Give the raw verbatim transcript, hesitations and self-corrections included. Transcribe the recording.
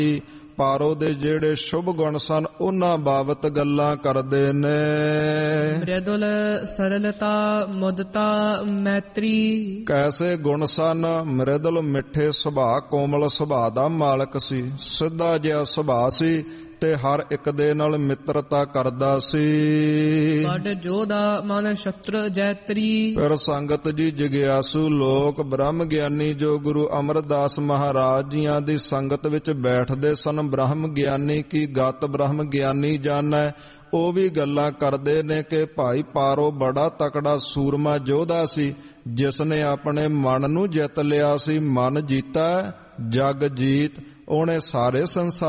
ਪਾਰੋ ਦੇ ਜਿਹੜੇ ਸ਼ੁਭ ਗੁਣ ਸਨ ਉਹਨਾਂ ਬਾਬਤ ਗੱਲਾਂ ਕਰਦੇ ਨੇ। ਮ੍ਰਿਦੁਲ ਸਰਲਤਾ ਮੁਦਤਾ ਮੈਤਰੀ, ਕੈਸੇ ਗੁਣ ਸਨ। ਮ੍ਰਿਦੁਲ ਮਿੱਠੇ ਸੁਭਾਅ, ਕੋਮਲ ਸੁਭਾਅ ਦਾ ਮਾਲਕ ਸੀ, ਸਿੱਧਾ ਜਿਹਾ ਸੁਭਾਅ ਸੀ ਤੇ ਹਰ ਇੱਕ ਦੇ ਨਾਲ ਮਿੱਤਰਤਾ ਕਰਦਾ ਸੀ। ਵੱਡ ਜੋਧਾ ਮਨ ਸ਼ਤਰ ਜੈਤਰੀ, ਫਿਰ ਸੰਗਤ ਜੀ ਜਗਿਆਸੂ ਲੋਕ ਬ੍ਰਹਮ ਗਿਆਨੀ ਜੋ ਗੁਰੂ ਅਮਰਦਾਸ ਮਹਾਰਾਜ ਜੀਆਂ ਦੀ ਸੰਗਤ ਵਿੱਚ ਬੈਠਦੇ ਸਨ, ਬ੍ਰਹਮ ਗਿਆਨੀ ਕੀ ਗਤ ਬ੍ਰਹਮ ਗਿਆਨੀ ਜਾਣੈ, ਉਹ ਵੀ ਗੱਲਾਂ ਕਰਦੇ ਨੇ ਕਿ ਭਾਈ ਪਾਰੋ ਬੜਾ ਤਕੜਾ ਸੂਰਮਾ ਯੋਧਾ ਸੀ, ਜਿਸ ਨੇ ਆਪਣੇ ਮਨ ਨੂੰ ਜਿੱਤ ਲਿਆ ਸੀ। ਮਨ ਜੀਤਾ ਜਗ ਜੀਤ, ਉਹਨੇ ਸਾਰੇ ਸੰਸਾਰ